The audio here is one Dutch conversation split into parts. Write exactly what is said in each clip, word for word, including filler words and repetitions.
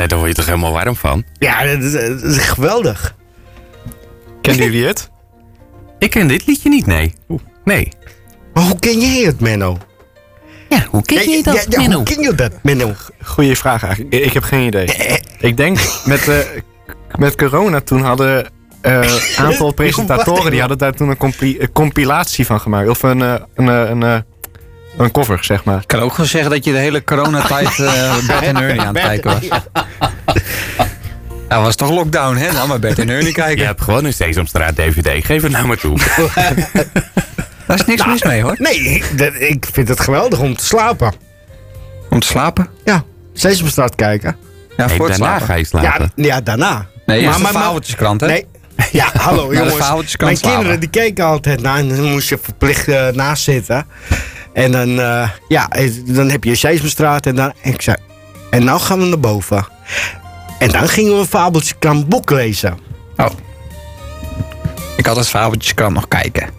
Ja, daar word je toch helemaal warm van? Ja, dat is, dat is geweldig. Kennen jullie het? Ik ken dit liedje niet, nee. Nee. Maar hoe ken jij het, Menno? Ja, hoe ken je dat, ja, ja, Menno? Hoe ken je dat, Menno? Goeie vraag eigenlijk. Ik heb geen idee. Ik denk met, uh, met corona toen hadden een uh, aantal presentatoren... die hadden daar toen een, compi- een compilatie van gemaakt. Of een, uh, een, uh, een, uh, een cover, zeg maar. Ik kan ook gewoon zeggen dat je de hele coronatijd uh, Bert en Ernie aan het kijken was. Nou, was toch lockdown, hè? Nou, maar Bert en Ernie kijken. Je hebt gewoon een Sesamstraat D V D. Geef het nou maar toe. Daar is niks Nou, mis mee, hoor. Nee, ik, dat, ik vind het geweldig om te slapen. Om te slapen? Ja, Sesamstraat kijken. Ja, Nee, voor het daarna slapen. ga je slapen. Ja, ja, daarna. Nee, Maar- eerst maar- de fabeltjeskrant, hè? Nee. Ja, hallo de jongens. fabeltjes kan Mijn slapen. kinderen die keken altijd naar en dan moest je verplicht uh, naast zitten. En dan, uh, ja, dan heb je Sesamstraat en dan... En ik zei, en nou gaan we naar boven. En dan gingen we een fabeltjeskrant boek lezen. Oh. Ik had het fabeltjeskrant nog kijken.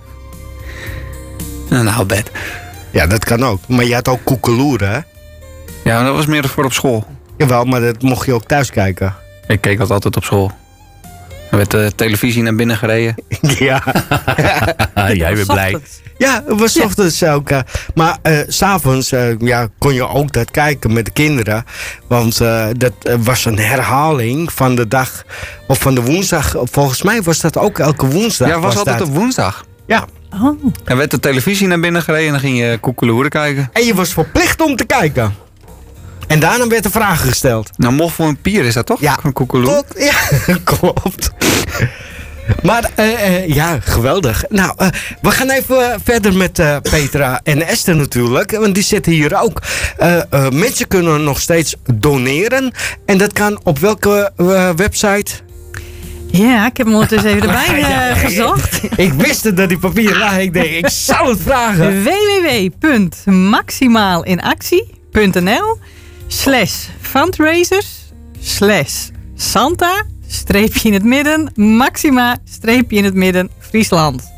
En nou, bed. Ja, dat kan ook. Maar je had ook koekeloeren, hè? Ja, maar dat was meer voor op school. Jawel, maar dat mocht je ook thuis kijken. Ik keek dat altijd op school. Er werd de televisie naar binnen gereden. Ja. Jij bent blij. Ja, het was ochtends ook. Uh, maar uh, s'avonds uh, ja, kon je ook dat kijken met de kinderen. Want uh, dat uh, was een herhaling van de dag, of van de woensdag. Volgens mij was dat ook elke woensdag. Ja, was, was altijd dat. op woensdag. Ja. Oh. Er werd de televisie naar binnen gereden en dan ging je koekeloeren kijken. En je was verplicht om te kijken. En daarna werd er vragen gesteld. Nou, moffel en pier is dat toch? Ja, een koekeloer. Tot, ja, klopt. Maar uh, uh, ja, geweldig. Nou, uh, we gaan even uh, verder met uh, Petra en Esther natuurlijk. Want die zitten hier ook. Uh, uh, mensen kunnen nog steeds doneren. En dat kan op welke uh, website? Ja, ik heb hem ondertussen even erbij uh, gezocht. Ik wist het dat die papier lag. Ik denk, ik zal het vragen. w w w punt maximaalinactie punt n l slash fundraisers slash Santa streepje in het midden Maxima streepje in het midden Friesland.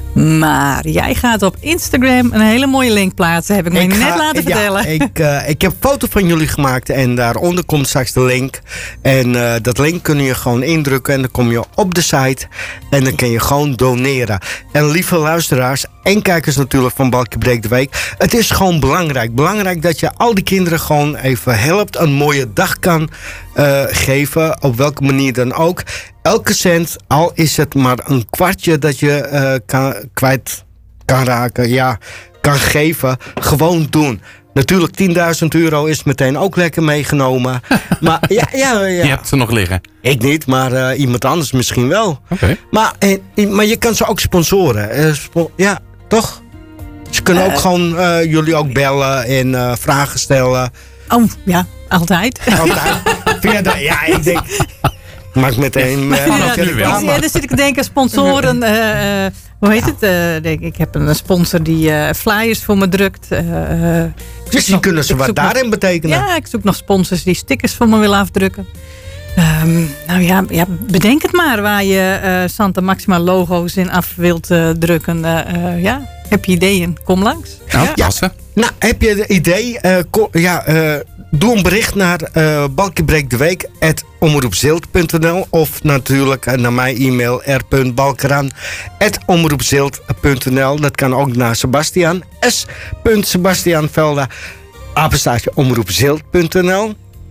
Maar jij gaat op Instagram een hele mooie link plaatsen. Heb ik me Ik net ga- laten ja, vertellen. ik, uh, ik heb een foto van jullie gemaakt en daaronder komt straks de link. En uh, dat link kun je gewoon indrukken en dan kom je op de site en dan kun je gewoon doneren. En lieve luisteraars en kijkers natuurlijk van Balkje Breekt de Week. Het is gewoon belangrijk. Belangrijk dat je al die kinderen gewoon even helpt. Een mooie dag kan uh, geven. Op welke manier dan ook. Elke cent, al is het maar een kwartje dat je uh, kan, kwijt kan raken. Ja, kan geven. Gewoon doen. Natuurlijk tienduizend euro is meteen ook lekker meegenomen. Maar ja, ja, ja. Je hebt ze nog liggen. Ik niet, maar uh, iemand anders misschien wel. Oké. Okay. Maar, eh, maar je kan ze ook sponsoren. Uh, spo- ja, toch? Ze kunnen ook uh, gewoon uh, jullie ook bellen en uh, vragen stellen. Oh, ja, altijd. Altijd. Via de, ja, ik denk... Maak meteen... Uh, ja, ja, ja, dan zit ik te denken, sponsoren... Uh, uh, hoe heet het? Uh, denk, ik heb een sponsor die uh, flyers voor me drukt. Uh, dus die nog, kunnen ze wat daarin nog, betekenen? Ja, ik zoek nog sponsors die stickers voor me willen afdrukken. Um, nou ja, ja, bedenk het maar waar je uh, Santa Maxima logo's in af wilt uh, drukken. Uh, uh, ja, heb je ideeën? Kom langs. Nou, ja. passen. Nou, heb je een idee? Uh, ko- ja, uh, doe een bericht naar uh, Balkje Breekt de Week at omroepzilt punt n l of natuurlijk uh, naar mijn e-mail r punt balkeran at omroepzilt punt n l. Dat kan ook naar Sebastian s punt sebastianvelda apenstaartje omroepzilt punt n l.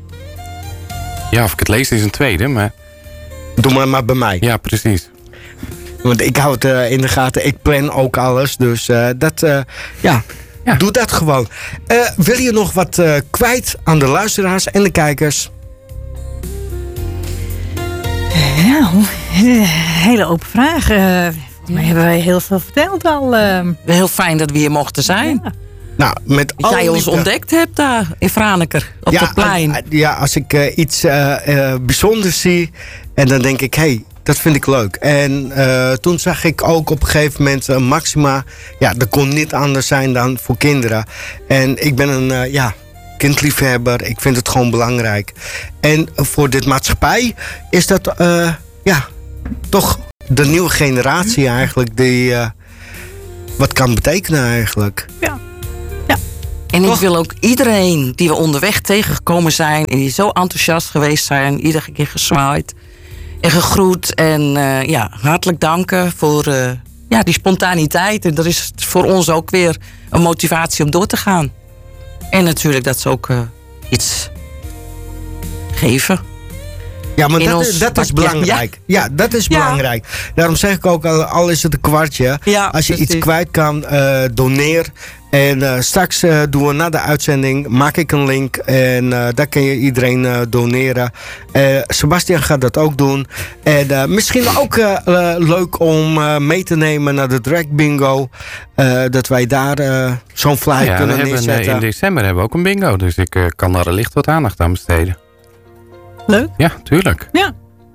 Ja, of ik het lees is een tweede, maar... Doe maar maar bij mij. Ja, precies. Want ik hou het uh, in de gaten. Ik plan ook alles. Dus uh, dat, uh, ja, ja, doe dat gewoon. Uh, wil je nog wat uh, kwijt aan de luisteraars en de kijkers? Ja, hele open vraag. Uh, volgens mij hebben wij heel veel verteld al. Uh. Heel fijn dat we hier mochten zijn. Ja. Nou, met dat jij ons liefde. ontdekt hebt daar in Franeker, op ja, het plein. Uh, ja, als ik uh, iets uh, uh, bijzonders zie en dan denk ik, hé, hey, dat vind ik leuk. En uh, toen zag ik ook op een gegeven moment uh, Maxima. Ja, dat kon niet anders zijn dan voor kinderen. En ik ben een, uh, ja, kindliefhebber. Ik vind het gewoon belangrijk. En voor dit maatschappij is dat, uh, ja, toch de nieuwe generatie eigenlijk die uh, wat kan betekenen eigenlijk. Ja. Ja. En ik Toch? wil ook iedereen die we onderweg tegengekomen zijn... en die zo enthousiast geweest zijn... iedere keer gezwaaid en gegroet. En uh, ja, hartelijk danken voor uh, ja, die spontaniteit. En dat is voor ons ook weer een motivatie om door te gaan. En natuurlijk dat ze ook uh, iets geven. Ja, maar In dat, ons is, dat is bakje. belangrijk. Ja, ja dat is Ja. belangrijk. Daarom zeg ik ook, al, al is het een kwartje. Ja, als je precies. iets kwijt kan, uh, doneer. En uh, straks uh, doen we na de uitzending, maak ik een link. En uh, daar kun je iedereen uh, doneren. Uh, Sebastian gaat dat ook doen. En uh, misschien ook uh, uh, leuk om uh, mee te nemen naar de Drag Bingo. Uh, dat wij daar uh, zo'n flyer Ja, we kunnen hebben, neerzetten. eh, in december hebben we ook een bingo. Dus ik uh, kan daar licht wat aandacht aan besteden. Leuk. Ja, tuurlijk. Ja.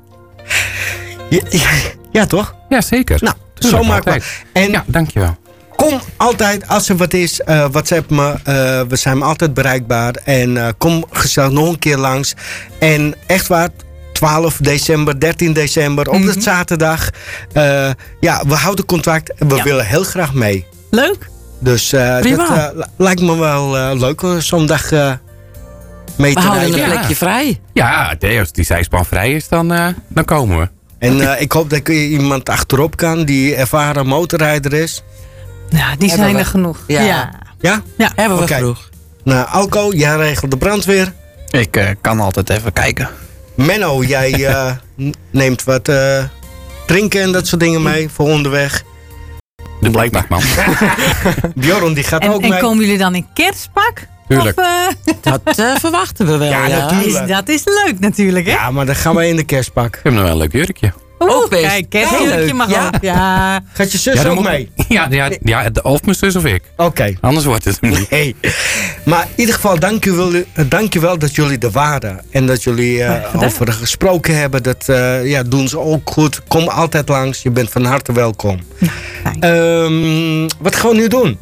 Ja, ja, ja, toch? Ja, zeker. Nou, Tuurlijk, zo maken we. altijd. En Ja, dankjewel. kom altijd, als er wat is, uh, WhatsApp me. Uh, we zijn altijd bereikbaar. En uh, kom gezellig nog een keer langs. En echt waar, twaalf december, dertien december, op Mhm. de zaterdag. Uh, ja, we houden contact. We Ja. willen heel graag mee. Leuk. Dus uh, dat Prima. uh, lijkt me wel uh, leuk om zo'n dag uh, mee We te houden een rijden. Ja. plekje vrij. Ja, nee, als die zijspan vrij is, dan, uh, dan komen we. En uh, ik hoop dat er iemand achterop kan die ervaren motorrijder is. Ja, die Hebben zijn we. er genoeg. Ja. Ja. Ja? Ja. Hebben we Oké. genoeg. Nou, Alco, jij regelt de brandweer. Ik uh, kan altijd even kijken. Menno, jij uh, n- neemt wat uh, drinken en dat soort dingen mee voor onderweg. Dat blijkt niet, man. Bjorn, die gaat En, ook en mee. komen jullie dan in kerstpak? Tuurlijk. Of, uh, Dat uh, verwachten we wel. Ja, Ja, natuurlijk. is, dat is leuk natuurlijk, hè? Ja, maar dan gaan we in de kerstpak. Ik heb nog wel een leuk jurkje. Oeh, Ook best. kijk, kerstjurkje Heel leuk, mag ja. ook. Ja. Gaat je zus Ja, dan ook moet- mee? Ja, ja, ja, of mijn zus of ik. Oké. Anders wordt het hem niet. Hey. Maar in ieder geval, dank je, wel, dank je wel dat jullie er waren. En dat jullie uh, gedaan. over gesproken hebben. Dat uh, ja, doen ze ook goed. Kom altijd langs. Je bent van harte welkom. Fijn. Um, wat gaan we nu doen?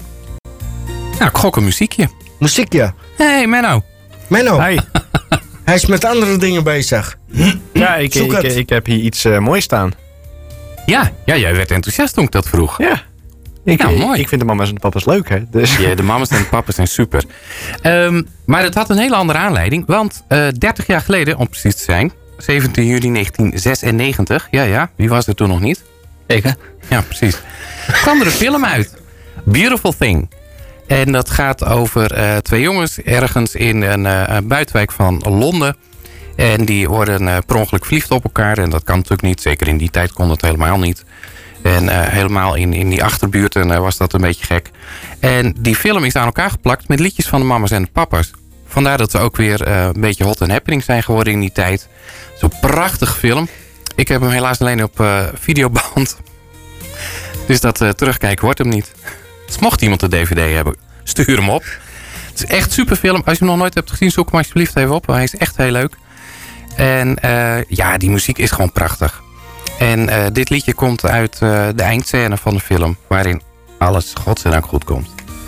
Nou, ik gok een muziekje. Muziekje. Hé, hey, Menno. Menno, Hi. hij is met andere dingen bezig. Ja, ik, Zoek ik, het. ik heb hier iets uh, moois staan. Ja, ja, jij werd enthousiast toen ik dat vroeg. Ja. Ik, Nou, mooi. ik vind de mama's en de papa's leuk, hè. Dus. Ja, de mama's en de papa's zijn super. Um, maar het had een hele andere aanleiding. Want uh, dertig jaar geleden, om precies te zijn... zeventien juli negentien zesennegentig... Ja, ja, wie was er toen nog niet? Ik, hè? Ja, precies. kwam er een film uit. Beautiful Thing. En dat gaat over uh, twee jongens ergens in een uh, buitenwijk van Londen. En die worden uh, per ongeluk verliefd op elkaar. En dat kan natuurlijk niet. Zeker in die tijd kon dat helemaal niet. En uh, helemaal in, in die achterbuurten uh, was dat een beetje gek. En die film is aan elkaar geplakt met liedjes van de mama's en de papa's. Vandaar dat ze ook weer uh, een beetje hot en happening zijn geworden in die tijd. Zo'n prachtige film. Ik heb hem helaas alleen op uh, videoband. Dus dat uh, terugkijken wordt hem niet. Dus mocht iemand de D V D hebben, stuur hem op. Het is echt super film. Als je hem nog nooit hebt gezien, zoek hem alsjeblieft even op. Hij is echt heel leuk. En uh, ja, die muziek is gewoon prachtig. En uh, dit liedje komt uit uh, de eindscène van de film. Waarin alles godzijdank goed komt.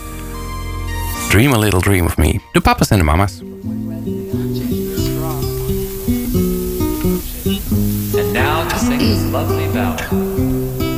Dream a little dream of me. De papa's en de mama's. And now to sing this lovely ballad.